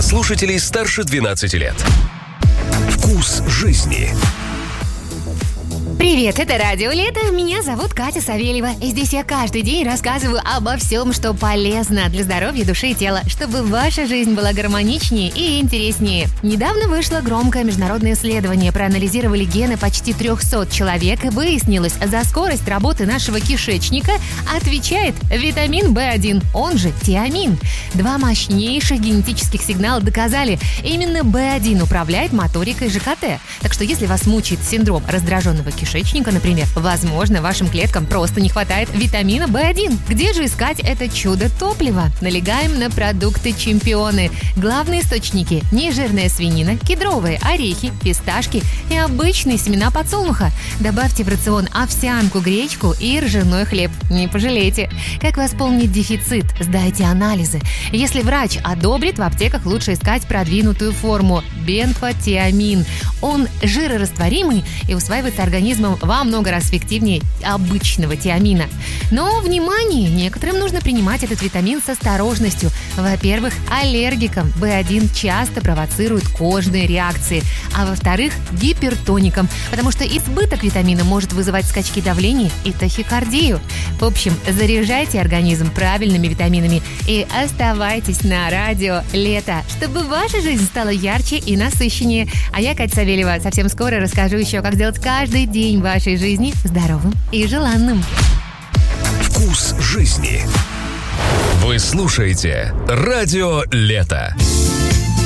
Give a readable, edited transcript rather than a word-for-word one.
слушателей старше 12 лет. Вкус жизни. Привет, это Радио Лето. Меня зовут Катя Савельева. И здесь я каждый день рассказываю обо всем, что полезно для здоровья души и тела, чтобы ваша жизнь была гармоничнее и интереснее. Недавно вышло громкое международное исследование. Проанализировали гены почти 300 человек, и выяснилось, за скорость работы нашего кишечника отвечает витамин В1, он же тиамин. Два мощнейших генетических сигнала доказали, именно В1 управляет моторикой ЖКТ. Так что если вас мучает синдром раздраженного кишечника, например, возможно, вашим клеткам просто не хватает витамина В1. Где же искать это чудо топлива? Налегаем на продукты-чемпионы. Главные источники – нежирная свинина, кедровые орехи, фисташки и обычные семена подсолнуха. Добавьте в рацион овсянку, гречку и ржаной хлеб. Не пожалеете. Как восполнить дефицит? Сдайте анализы. Если врач одобрит, в аптеках лучше искать продвинутую форму – бенфотиамин. Он жирорастворимый и усваивается организмом во много раз эффективнее обычного тиамина. Но, внимание, некоторым нужно принимать этот витамин с осторожностью. Во-первых, аллергикам В1 часто провоцирует кожные реакции, а во-вторых, гипертоникам, потому что избыток витамина может вызывать скачки давления и тахикардию. В общем, заряжайте организм правильными витаминами и оставайтесь на Радио Лето, чтобы ваша жизнь стала ярче и насыщеннее. А я, Катя Савельева, совсем скоро расскажу еще, как сделать каждый день вашей жизни здоровым и желанным. Вкус жизни. Вы слушаете Радио Лето.